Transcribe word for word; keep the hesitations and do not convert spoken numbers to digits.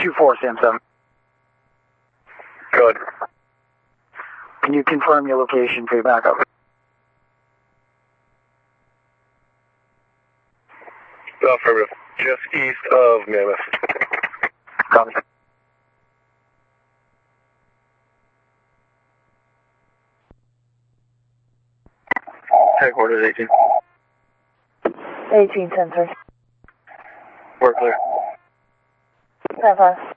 two four, Sam seven. Good. Can you confirm your location for your backup? Affirmative. Just east of Mammoth. Copy. Headquarters eighteen. eighteen ten three. We're clear. Five five.